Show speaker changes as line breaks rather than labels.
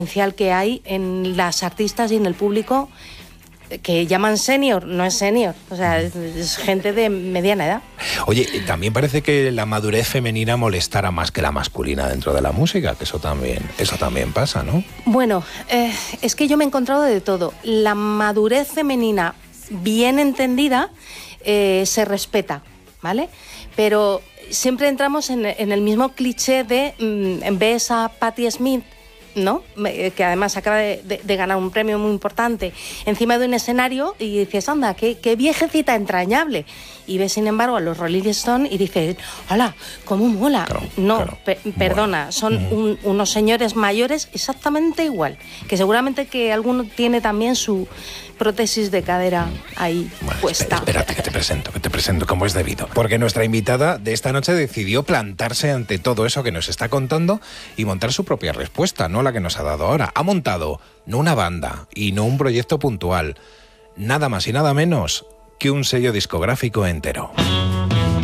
potencial que hay en las artistas y en el público que llaman senior, no es senior, o sea, es gente de mediana edad.
Oye, también parece que la madurez femenina molestara más que la masculina dentro de la música, que eso también pasa, ¿no?
Bueno, es que yo me he encontrado de todo. La madurez femenina, bien entendida, se respeta, ¿vale? Pero siempre entramos en el mismo cliché de ves a Patti Smith, ¿no? Que además acaba de ganar un premio muy importante encima de un escenario y dices, anda, qué viejecita entrañable. Y ves, sin embargo, a los Rolling Stones y dices, ¡hala! ¿Cómo mola? Claro, no, claro. Perdona, son unos señores mayores exactamente igual, que seguramente que alguno tiene también su prótesis de cadera ahí puesta.
Espérate, que te presento como es debido. Porque nuestra invitada de esta noche decidió plantarse ante todo eso que nos está contando y montar su propia respuesta, no la que nos ha dado ahora. Ha montado no una banda y no un proyecto puntual, nada más y nada menos que un sello discográfico entero.